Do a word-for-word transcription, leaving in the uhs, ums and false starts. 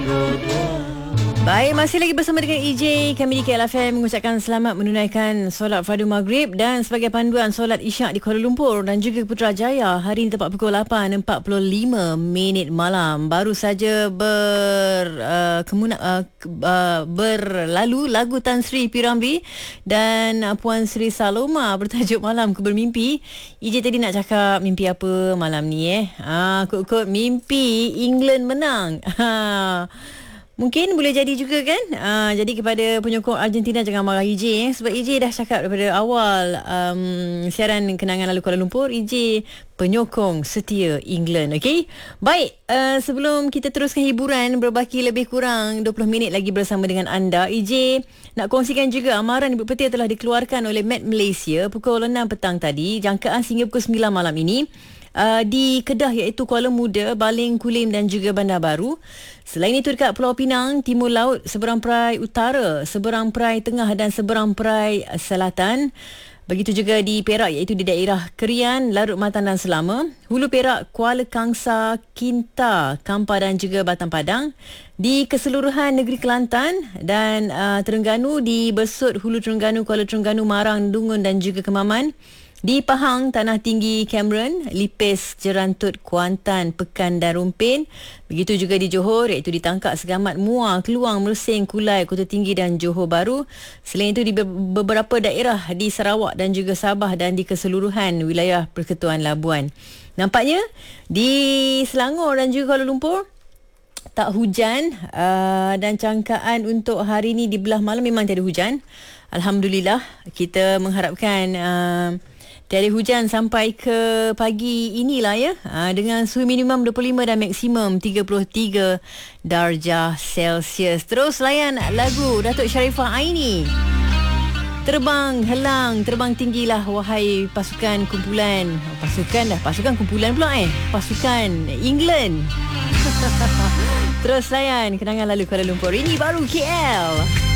Baik, masih lagi bersama dengan E J. Kami di K L F M mengucapkan selamat menunaikan solat fardu maghrib dan sebagai panduan solat isyak di Kuala Lumpur dan juga Putrajaya hari ini tepat pukul lapan empat puluh lima minit malam. Baru saja ber uh, kemuna, uh, uh, berlalu lagu Tan Sri P. Ramlee dan uh, Puan Sri Saloma bertajuk Malamku Bermimpi. E J tadi nak cakap mimpi apa malam ni eh? Ah, kut-kut mimpi England menang. Ha. Mungkin boleh jadi juga kan. uh, Jadi kepada penyokong Argentina, jangan marah E J eh? Sebab E J dah cakap daripada awal um, siaran Kenangan Lalu Kuala Lumpur, E J penyokong setia England. Okay, baik, uh, sebelum kita teruskan hiburan, berbaki lebih kurang dua puluh minit lagi bersama dengan anda, E J nak kongsikan juga amaran ibu petir telah dikeluarkan oleh Met Malaysia pukul enam petang tadi, jangkaan sehingga pukul sembilan malam ini. Uh, di Kedah iaitu Kuala Muda, Baling, Kulim dan juga Bandar Baru. Selain itu dekat Pulau Pinang, Timur Laut, Seberang Perai Utara, Seberang Perai Tengah dan Seberang Perai Selatan. Begitu juga di Perak iaitu di daerah Kerian, Larut Matan dan Selama, Hulu Perak, Kuala Kangsa, Kinta, Kampar dan juga Batam Padang. Di keseluruhan negeri Kelantan dan uh, Terengganu, di Besut, Hulu Terengganu, Kuala Terengganu, Marang, Dungun dan juga Kemaman. Di Pahang, Tanah Tinggi, Cameron, Lipis, Jerantut, Kuantan, Pekan dan Rumpin. Begitu juga di Johor iaitu di Tangkak, Segamat, Muar, Keluang, Mersing, Kulai, Kota Tinggi dan Johor Bahru. Selain itu di beberapa daerah di Sarawak dan juga Sabah dan di keseluruhan wilayah Persekutuan Labuan. Nampaknya di Selangor dan juga Kuala Lumpur tak hujan, uh, dan cangkaan untuk hari ini di belah malam memang tiada hujan. Alhamdulillah, kita mengharapkan uh, tiada hujan sampai ke pagi inilah ya, ha, dengan suhu minimum dua puluh lima dan maksimum tiga puluh tiga darjah Celsius. Terus layan lagu Datuk Sharifah Aini, Terbang Helang, Terbang Tinggilah Wahai Pasukan Kumpulan. Pasukan dah, pasukan kumpulan pula eh. Pasukan England. Terus layan Kenangan Lalu Kuala Lumpur. Ini baru K L.